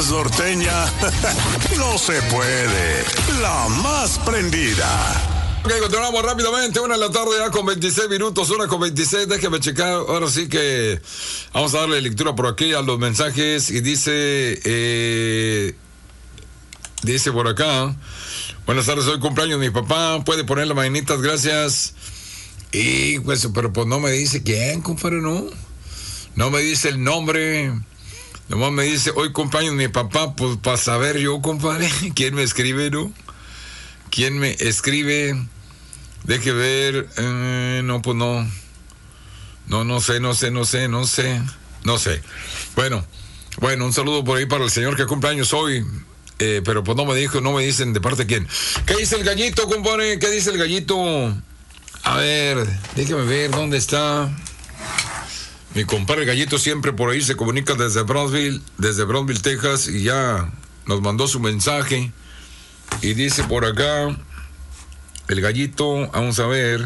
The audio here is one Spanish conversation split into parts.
más norteña. No se puede. La más prendida. Ok, continuamos rápidamente. 1:00 ya con 26 minutos, 1:26. Déjeme checar. Ahora sí que vamos a darle lectura por aquí a los mensajes. Y dice por acá: buenas tardes, hoy cumpleaños de mi papá. Puede poner las mañanitas, gracias. Y pues, pero pues no me dice quién, compadre, no. No me dice el nombre. Nomás me dice hoy cumpleaños de mi papá. Pues para saber yo, compadre, quién me escribe, ¿no? ¿Quién me escribe? Deje ver. No, pues no. No sé. Bueno, un saludo por ahí para el señor que cumple años hoy. Pero pues no me dicen de parte de quién. ¿Qué dice el gallito, compadre? ¿Qué dice el gallito? A ver, déjame ver dónde está. Mi compadre Gallito siempre por ahí se comunica desde Brownsville, Texas, y ya nos mandó su mensaje. Y dice por acá, el Gallito, vamos a ver.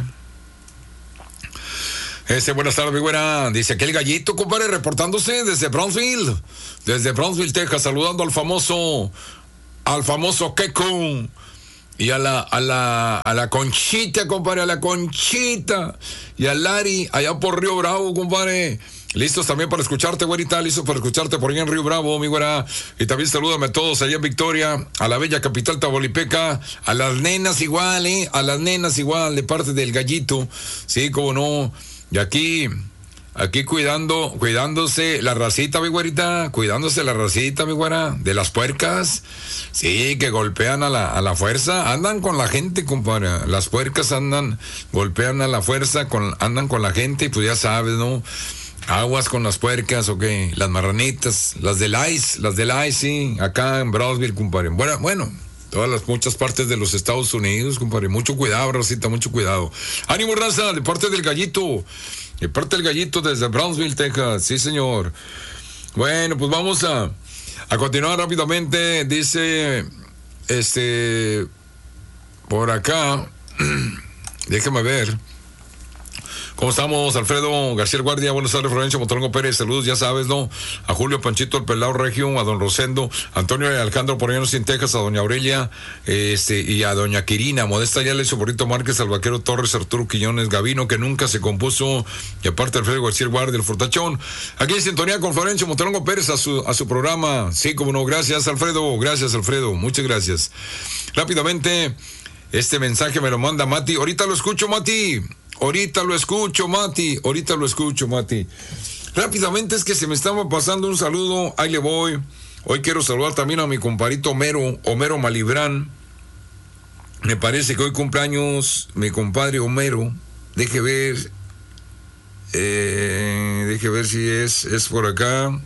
Buenas tardes, mi buena. Dice aquí el Gallito, compadre, reportándose desde Brownsville, Texas, saludando al famoso Keko. Y a la Conchita, compadre, a la Conchita. Y a Lari, allá por Río Bravo, compadre. Listos también para escucharte, güerita. Listos para escucharte por allá en Río Bravo, mi güera. Y también salúdame a todos allá en Victoria, a la bella capital tabolipeca, a las nenas igual, de parte del Gallito. Sí, cómo no. Y aquí cuidándose la racita, mi güerita, mi güera, de las puercas, sí, que golpean a la fuerza, andan con la gente, compadre, las puercas golpean a la fuerza, andan con la gente, y pues ya sabes, ¿no? Aguas con las puercas, ok, las marranitas, las del ice, sí, acá en Brownsville, compadre, bueno, muchas partes de los Estados Unidos, compadre, mucho cuidado, racita, mucho cuidado. Ánimo, raza, de parte del Gallito. De parte del Gallito desde Brownsville, Texas. Sí, señor. Bueno, pues vamos a continuar rápidamente. Dice, por acá, déjame ver. ¿Cómo estamos? Alfredo García Guardia, buenas tardes, Florencio Montalongo Pérez, saludos, ya sabes, ¿no? A Julio Panchito, el Pelao Regio, a don Rosendo, Antonio y Alejandro Porellano Sin Texas, a doña Aurelia, y a doña Quirina, Modesta Yale, Soborrito Márquez, al Vaquero Torres, Arturo Quiñones, Gavino, que nunca se compuso, y aparte Alfredo García Guardia, el Fortachón. Aquí en sintonía con Florencio Montalongo Pérez a su programa. Sí, como no, gracias, Alfredo, muchas gracias. Rápidamente, este mensaje me lo manda Mati, ahorita lo escucho, Mati. Rápidamente es que se me estaba pasando un saludo, ahí le voy. Hoy quiero saludar también a mi compadrito Homero Malibrán. Me parece que hoy cumpleaños mi compadre Homero. Deje ver si es por acá.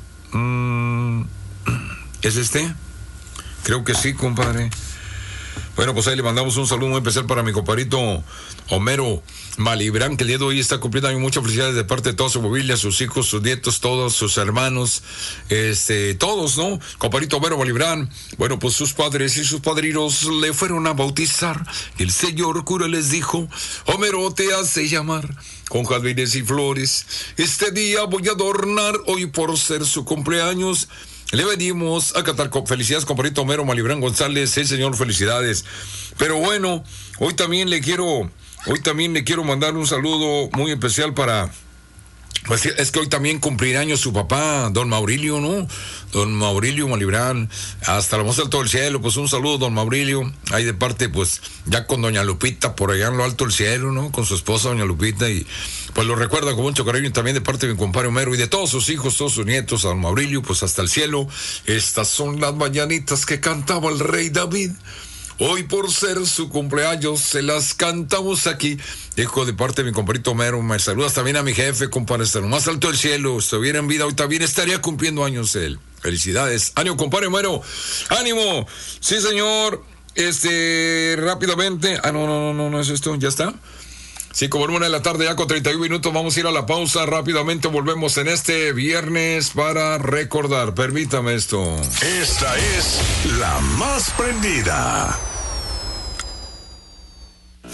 ¿Es este? Creo que sí, compadre. Bueno, pues ahí le mandamos un saludo muy especial para mi compadrito Homero Malibrán, que el día de hoy está cumpliendo muchas felicidades de parte de toda su familia, sus hijos, sus nietos, todos sus hermanos, todos, ¿no? Compadrito Homero Malibrán, bueno, pues sus padres y sus padrinos le fueron a bautizar. El señor cura les dijo: Homero te hace llamar con jazmines y flores. Este día voy a adornar, hoy por ser su cumpleaños. Le venimos a cantar con felicidades, compadrito Homero Malibrán González, sí, señor, felicidades. Pero bueno, hoy también le quiero mandar un saludo muy especial para, pues es que hoy también cumplirá años su papá, don Maurilio, ¿no? Don Maurilio Malibrán, hasta la más alto del cielo, pues un saludo, don Maurilio, ahí de parte, pues, ya con doña Lupita, por allá en lo alto del cielo, ¿no? Con su esposa, doña Lupita, y pues lo recuerda con mucho cariño también de parte de mi compadre Homero y de todos sus hijos, todos sus nietos, a don Maurilio, pues hasta el cielo. Estas son las mañanitas que cantaba el rey David. Hoy por ser su cumpleaños se las cantamos aquí. Hijo de parte de mi compadrito Homero, me saludas también a mi jefe, compadre, hasta lo más alto del cielo, estuviera en vida, hoy también estaría cumpliendo años él. Felicidades. Ánimo, compadre Homero. Ánimo. Sí, señor. Rápidamente. No es esto, ya está. Sí, como 1:00 ya con 31 minutos, vamos a ir a la pausa. Rápidamente volvemos en este viernes para recordar. Permítame esto. Esta es la más prendida.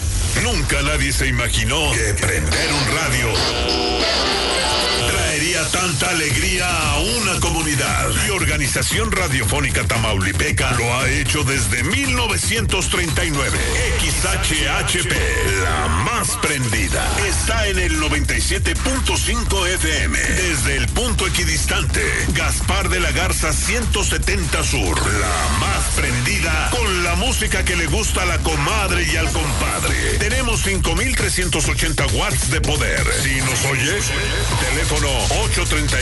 Nunca nadie se imaginó que prender un radio traería tanta alegría a una comunidad. Y Organización Radiofónica Tamaulipeca lo ha hecho desde 1939. XHHP, la más prendida, está en el 97.5 FM. Desde el punto equidistante, Gaspar de la Garza 170 Sur. La más prendida con la música que le gusta a la comadre y al compadre. Tenemos 5,380 watts de poder. Si nos oyes, teléfono